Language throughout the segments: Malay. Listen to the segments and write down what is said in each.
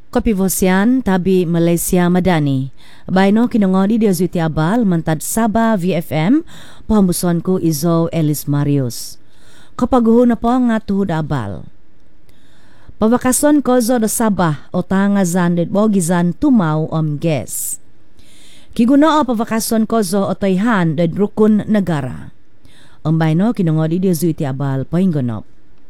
Kopivosian tabi Malaysia Madani. Baino kinongodi dia zuiti abal mantad Sabah VFM pahambuson ko Izo Elis Marius. Kapaguho na po nga tuhod abal. Pabakason ko zo da Sabah o tangazan dit bogizan tumaw ges. Kiguno o pabakason ko zo o toyhan dit rukun negara. Baino kinongodi dia zuiti abal pahingonop.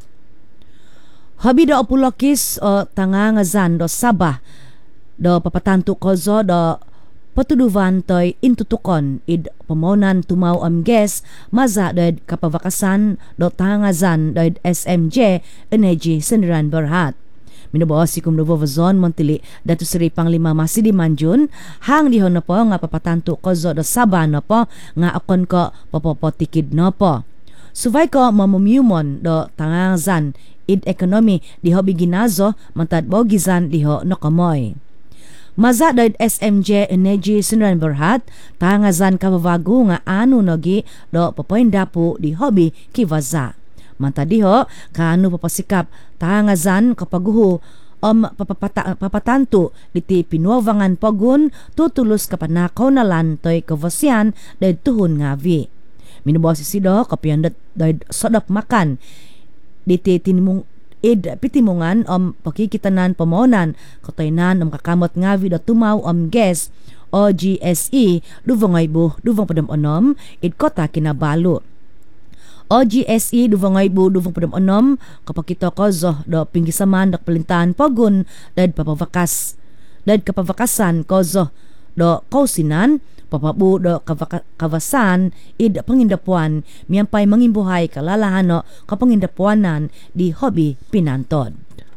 Habi do opulokis o tangangazan do Sabah do papatantu kozo do patuduvan toy intutukon id pamonan tumaw ges maza do kapavakasan do tangazan do SMJ Energy Sendirian Berhad. Minubawas si Kumluvo Vazon Montili datu Seri Panglima Masidi Manjun hang dihon na po nga papatantu kozo do Sabah na po nga akon ko papopotikid na po. Suvay ko mamumyumon do tangangazan id ekonomi diho biginazo mantad bogizan diho nokamoy. Maza doid SMJ Energy Sendirian Berhad tangazan kababago nga anu nogi do papoindapu di hobi kivaza. Mantad diho kaanu papasikap tangazan kapaguho papatantu diti pinuavangan pagun tutulus kapanakaw nalan toy kavasyan doid tuhun ngavi. Minubawas isido kapiandat doid sodop makan diti tinimung pitimungan pakikitanan pamonan katoynan kakamot ngavi da tumaw ges o GSE duvangay bu duvang padam onom id kota kinabalo. O GSE duvangay bu duvang padam onom kapakito ko zo do pinggisaman dak pelintahan pagun dad papavakas dad kapavakasan ko zo do kausinan papabu do kawasan id pangindapuan miyampay mangimbuhay kalalahano kapangindapuanan di hobi pinantod.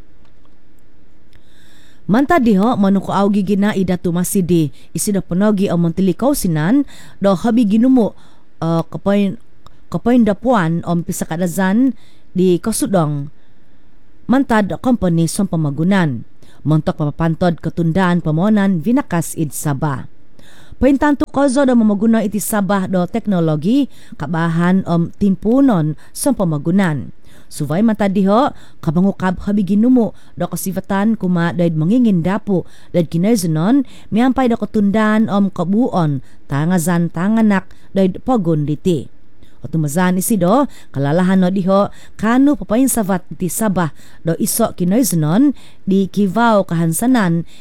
Manta diho manuko awgi gina ida tumasidi isida ponogi o montili kausinan do hobi ginumo kapaindapuan o pisakadazan di kasudong mantad company som pamagunan montok papapantod katundaan pamonan vinakas id Sabah. Paintanto kozo do mamaguna iti Sabah do teknologi kabahan timpunon sa pamagunan. Suvay matadiho kabangukab habiginumo do kasivatan kuma daid mangingindapo daid kinayzanon miyampay do katundaan kabuon tangazan tanganak daid pagun diti. O tumazan isido kalalahan no diho kanu papainsavat iti Sabah do iso kinayzanon di Kivaw kahansanan